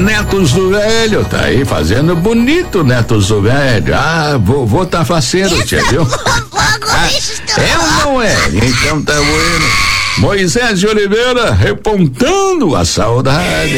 Netos do Velho, tá aí fazendo bonito, Netos do Velho. Ah, vovô tá faceiro, tia, viu? É ou não é? Então tá bueno. Moisés de Oliveira repontando a saudade.